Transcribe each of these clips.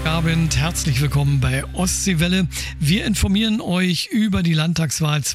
Abend, herzlich willkommen bei Ostseewelle. Wir informieren euch über die Landtagswahl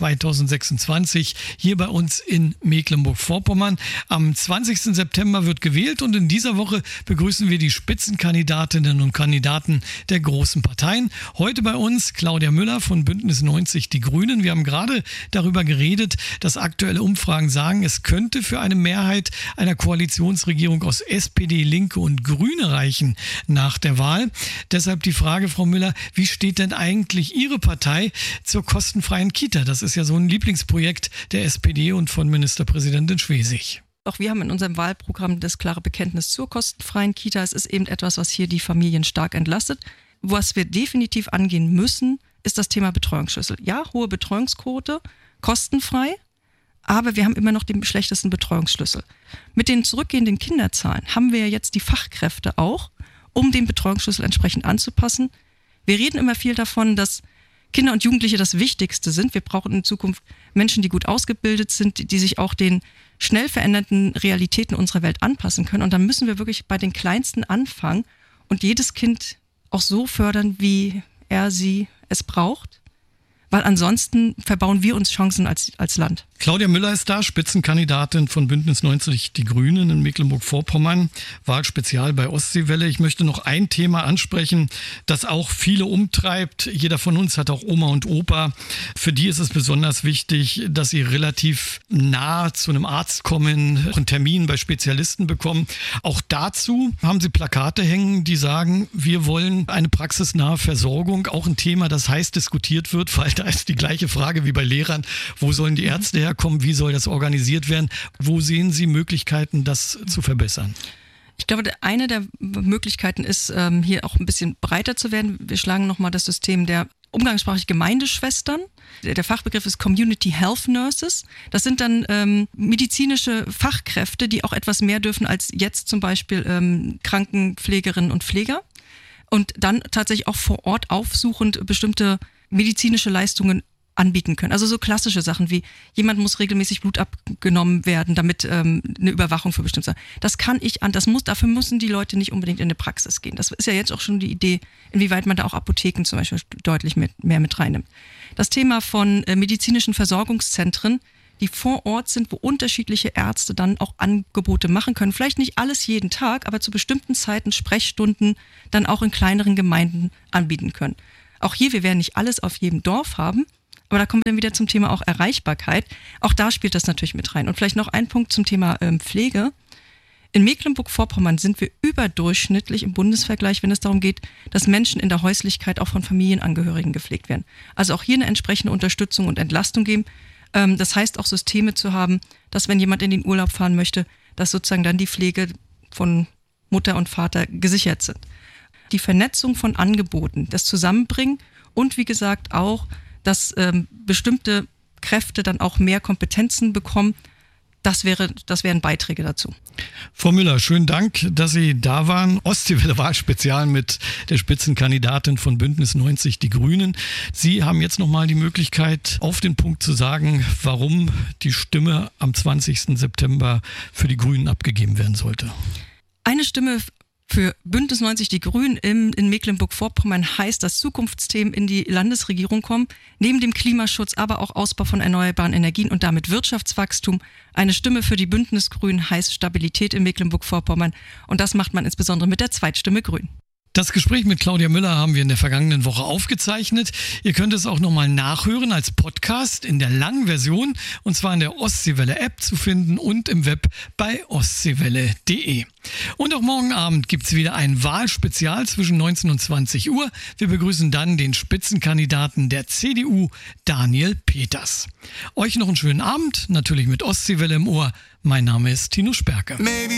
2026 hier bei uns in Mecklenburg-Vorpommern. Am 20. September wird gewählt und in dieser Woche begrüßen wir die Spitzenkandidatinnen und Kandidaten der großen Parteien. Heute bei uns Claudia Müller von Bündnis 90 Die Grünen. Wir haben gerade darüber geredet, dass aktuelle Umfragen sagen, es könnte für eine Mehrheit einer Koalitionsregierung aus SPD, Linke und Grüne reichen nach der Wahl. Deshalb die Frage, Frau Müller, wie steht denn eigentlich Ihre Partei zur kostenfreien Kita? Das ist ja so ein Lieblingsprojekt der SPD und von Ministerpräsidentin Schwesig. Auch wir haben in unserem Wahlprogramm das klare Bekenntnis zur kostenfreien Kita. Es ist eben etwas, was hier die Familien stark entlastet. Was wir definitiv angehen müssen, ist das Thema Betreuungsschlüssel. Ja, hohe Betreuungsquote, kostenfrei, aber wir haben immer noch den schlechtesten Betreuungsschlüssel. Mit den zurückgehenden Kinderzahlen haben wir ja jetzt die Fachkräfte auch, um den Betreuungsschlüssel entsprechend anzupassen. Wir reden immer viel davon, dass Kinder und Jugendliche das Wichtigste sind. Wir brauchen in Zukunft Menschen, die gut ausgebildet sind, die sich auch den schnell verändernden Realitäten unserer Welt anpassen können. Und dann müssen wir wirklich bei den Kleinsten anfangen und jedes Kind auch so fördern, wie sie es braucht. Weil ansonsten verbauen wir uns Chancen als Land. Claudia Müller ist da, Spitzenkandidatin von Bündnis 90 Die Grünen in Mecklenburg-Vorpommern, Wahlspezial bei Ostseewelle. Ich möchte noch ein Thema ansprechen, das auch viele umtreibt. Jeder von uns hat auch Oma und Opa. Für die ist es besonders wichtig, dass sie relativ nah zu einem Arzt kommen, einen Termin bei Spezialisten bekommen. Auch dazu haben sie Plakate hängen, die sagen, wir wollen eine praxisnahe Versorgung. Auch ein Thema, das heiß diskutiert wird, weil da ist die gleiche Frage wie bei Lehrern. Wo sollen die Ärzte herkommen? Wie soll das organisiert werden? Wo sehen Sie Möglichkeiten, das zu verbessern? Ich glaube, eine der Möglichkeiten ist, hier auch ein bisschen breiter zu werden. Wir schlagen nochmal das System der umgangssprachlich Gemeindeschwestern. Der Fachbegriff ist Community Health Nurses. Das sind dann medizinische Fachkräfte, die auch etwas mehr dürfen als jetzt zum Beispiel Krankenpflegerinnen und Pfleger. Und dann tatsächlich auch vor Ort aufsuchend bestimmte medizinische Leistungen anbieten können. Also so klassische Sachen wie, jemand muss regelmäßig Blut abgenommen werden, damit eine Überwachung für bestimmte Sachen. Das kann ich dafür müssen die Leute nicht unbedingt in eine Praxis gehen. Das ist ja jetzt auch schon die Idee, inwieweit man da auch Apotheken zum Beispiel deutlich mehr mit reinnimmt. Das Thema von medizinischen Versorgungszentren, die vor Ort sind, wo unterschiedliche Ärzte dann auch Angebote machen können. Vielleicht nicht alles jeden Tag, aber zu bestimmten Zeiten Sprechstunden dann auch in kleineren Gemeinden anbieten können. Auch hier, wir werden nicht alles auf jedem Dorf haben, aber da kommen wir dann wieder zum Thema auch Erreichbarkeit. Auch da spielt das natürlich mit rein. Und vielleicht noch ein Punkt zum Thema Pflege. In Mecklenburg-Vorpommern sind wir überdurchschnittlich im Bundesvergleich, wenn es darum geht, dass Menschen in der Häuslichkeit auch von Familienangehörigen gepflegt werden. Also auch hier eine entsprechende Unterstützung und Entlastung geben. Das heißt auch Systeme zu haben, dass wenn jemand in den Urlaub fahren möchte, dass sozusagen dann die Pflege von Mutter und Vater gesichert sind. Die Vernetzung von Angeboten, das Zusammenbringen und wie gesagt auch, dass bestimmte Kräfte dann auch mehr Kompetenzen bekommen, das wären Beiträge dazu. Frau Müller, schönen Dank, dass Sie da waren. Ostseewelle Wahlspezial mit der Spitzenkandidatin von Bündnis 90 Die Grünen. Sie haben jetzt nochmal die Möglichkeit, auf den Punkt zu sagen, warum die Stimme am 20. September für die Grünen abgegeben werden sollte. Eine Stimme für Bündnis 90 Die Grünen in Mecklenburg-Vorpommern heißt, dass Zukunftsthemen in die Landesregierung kommen, neben dem Klimaschutz, aber auch Ausbau von erneuerbaren Energien und damit Wirtschaftswachstum. Eine Stimme für die Bündnisgrünen heißt Stabilität in Mecklenburg-Vorpommern und das macht man insbesondere mit der Zweitstimme Grün. Das Gespräch mit Claudia Müller haben wir in der vergangenen Woche aufgezeichnet. Ihr könnt es auch nochmal nachhören als Podcast in der langen Version und zwar in der Ostseewelle-App zu finden und im Web bei ostseewelle.de. Und auch morgen Abend gibt es wieder ein Wahlspezial zwischen 19 und 20 Uhr. Wir begrüßen dann den Spitzenkandidaten der CDU, Daniel Peters. Euch noch einen schönen Abend, natürlich mit Ostseewelle im Ohr. Mein Name ist Tino Sperke.